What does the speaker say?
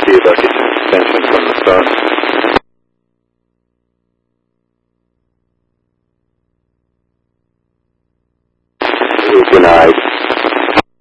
see like it's an extension from the sun. It was denied.